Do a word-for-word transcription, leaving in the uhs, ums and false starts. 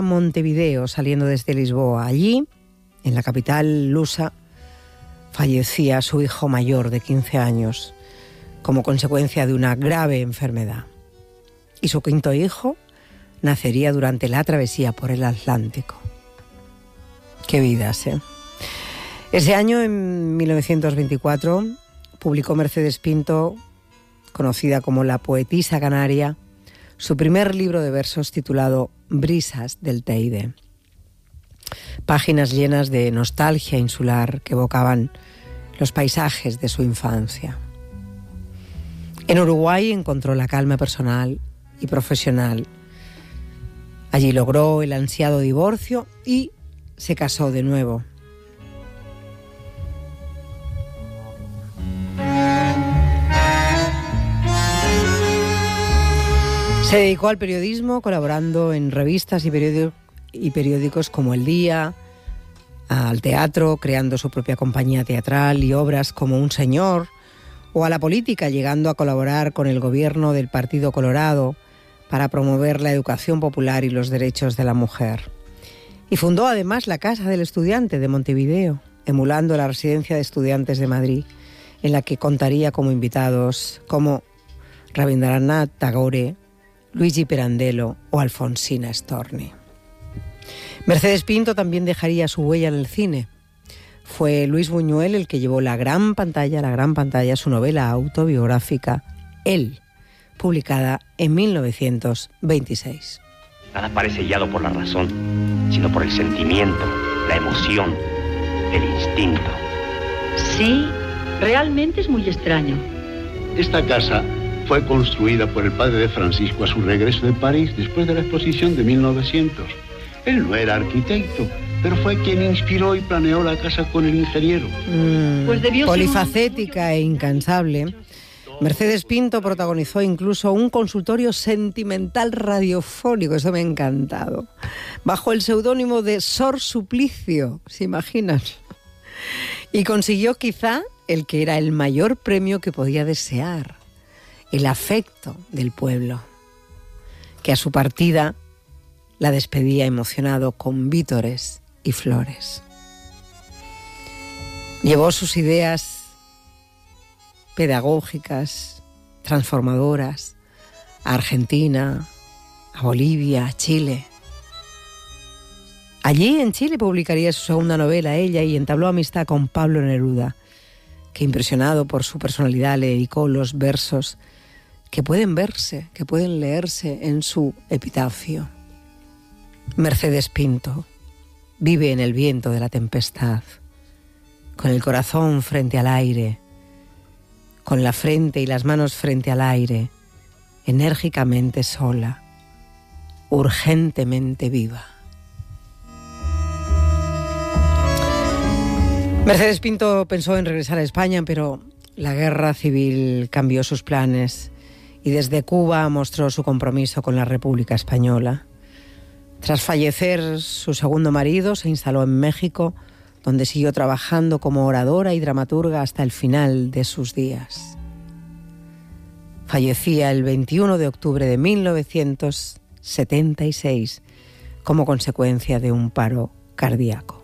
Montevideo saliendo desde Lisboa. Allí, en la capital lusa, fallecía su hijo mayor de quince años como consecuencia de una grave enfermedad. Y su quinto hijo nacería durante la travesía por el Atlántico. ¡Qué vidas, eh! Ese año, en mil novecientos veinticuatro, publicó Mercedes Pinto, conocida como la poetisa canaria, su primer libro de versos titulado Brisas del Teide. Páginas llenas de nostalgia insular que evocaban los paisajes de su infancia. En Uruguay encontró la calma personal y profesional. Allí logró el ansiado divorcio y se casó de nuevo. Se dedicó al periodismo, colaborando en revistas y periódicos, y periódicos como El Día, al teatro, creando su propia compañía teatral y obras como Un Señor, o a la política, llegando a colaborar con el gobierno del Partido Colorado para promover la educación popular y los derechos de la mujer. Y fundó además la Casa del Estudiante de Montevideo, emulando la Residencia de Estudiantes de Madrid, en la que contaría como invitados como Rabindranath Tagore, Luigi Pirandello o Alfonsina Storni. Mercedes Pinto también dejaría su huella en el cine. Fue Luis Buñuel el que llevó la gran pantalla, la gran pantalla, su novela autobiográfica, Él, publicada en mil novecientos veintiséis. Nada parece guiado por la razón, sino por el sentimiento, la emoción, el instinto. Sí, realmente es muy extraño. Esta casa fue construida por el padre de Francisco a su regreso de París después de la exposición de mil novecientos. Él no era arquitecto, pero fue quien inspiró y planeó la casa con el ingeniero. Mm, pues debió polifacética e incansable, Mercedes Pinto protagonizó incluso un consultorio sentimental radiofónico, eso me ha encantado, bajo el seudónimo de Sor Suplicio, ¿se imaginan? Y consiguió quizá el que era el mayor premio que podía desear, el afecto del pueblo, que a su partida la despedía emocionado con vítores y flores. Llevó sus ideas pedagógicas, transformadoras, a Argentina, a Bolivia, a Chile. Allí en Chile publicaría su segunda novela, Ella, y entabló amistad con Pablo Neruda, que impresionado por su personalidad le dedicó los versos que pueden verse, que pueden leerse en su epitafio. Mercedes Pinto vive en el viento de la tempestad, con el corazón frente al aire, con la frente y las manos frente al aire, enérgicamente sola, urgentemente viva. Mercedes Pinto pensó en regresar a España, pero la guerra civil cambió sus planes y desde Cuba mostró su compromiso con la República Española. Tras fallecer su segundo marido, se instaló en México, donde siguió trabajando como oradora y dramaturga hasta el final de sus días. Fallecía el veintiuno de octubre de mil novecientos setenta y seis como consecuencia de un paro cardíaco.